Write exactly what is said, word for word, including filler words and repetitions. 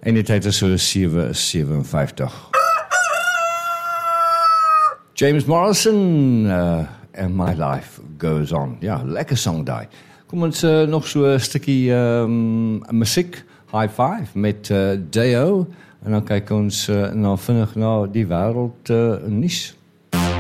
En die tyd is so sewe sewenvyftig. James Morrison, uh, and My Life Goes On. Ja, lekker song daai. Kom ons uh, nog so 'n stukkie um, musiek, high five, met uh, Deo, en dan kyk ons uh, nou vinnig na die wêreld uh, nuus.